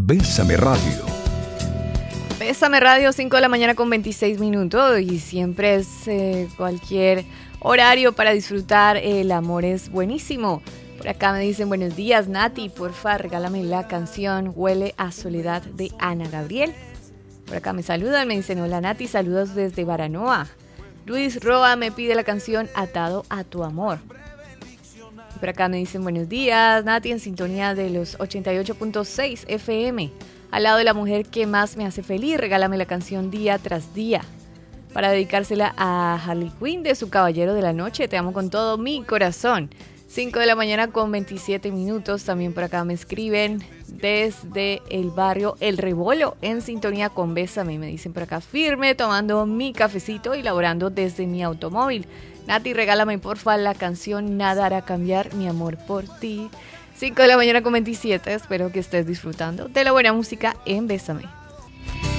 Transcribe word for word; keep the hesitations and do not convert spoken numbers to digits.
Bésame Radio. Bésame Radio, cinco de la mañana con veintiséis minutos y siempre es eh, cualquier horario para disfrutar. El amor es buenísimo. Por acá me dicen buenos días, Nati, porfa, regálame la canción Huele a Soledad de Ana Gabriel. Por acá me saludan, me dicen hola Nati, saludos desde Baranoa. Luis Roa me pide la canción Atado a tu amor. Por acá me dicen buenos días, Nati, en sintonía de los ochenta y ocho punto seis F M. Al lado de la mujer que más me hace feliz, regálame la canción Día tras Día. Para dedicársela a Harley Quinn de su Caballero de la Noche, te amo con todo mi corazón. cinco de la mañana con veintisiete minutos, también por acá me escriben desde el barrio El Rebolo, en sintonía con Bésame. Me dicen por acá firme, tomando mi cafecito y laborando desde mi automóvil. Nati, regálame porfa la canción Nada hará cambiar mi amor por ti. cinco de la mañana con veintisiete, espero que estés disfrutando de la buena música en Bésame.